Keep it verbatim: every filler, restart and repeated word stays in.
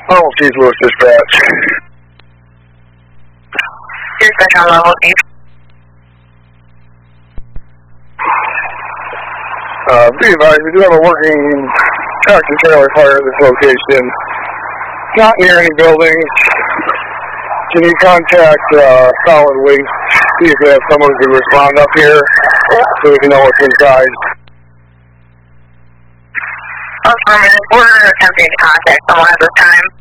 Oh, Keith Lewis Dispatch. Dispatch on level eight. Uh, be advised, we do have a working tractor trailer fire at this location. Not near any buildings. Can you contact uh, Solid Waste, see if we have someone who can respond up here so we can know what's inside? Affirmative. We're attempting to contact someone at this time.